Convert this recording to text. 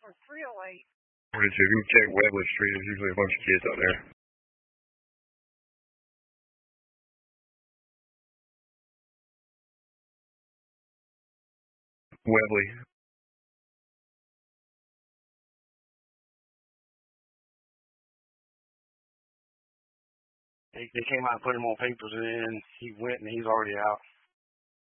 42, you check Webley Street. There's usually a bunch of kids out there. Webley. They came out and put him on papers, and then he went, and he's already out.